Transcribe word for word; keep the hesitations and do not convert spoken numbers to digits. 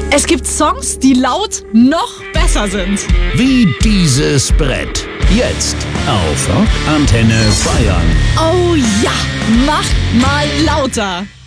Es gibt Songs, die laut noch besser sind. Wie dieses Brett. Jetzt auf Rockantenne Bayern. Oh ja, mach mal lauter.